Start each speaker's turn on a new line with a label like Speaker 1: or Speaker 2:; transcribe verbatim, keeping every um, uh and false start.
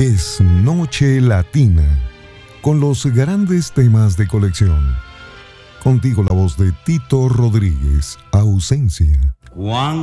Speaker 1: Es Noche Latina, con los grandes temas de colección. Contigo la voz de Tito Rodríguez, Ausencia.
Speaker 2: Juan